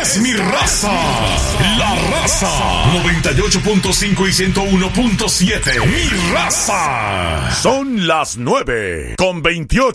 es mi raza. La Raza 98.5 y 101.7. Mi raza. Son las 9:28.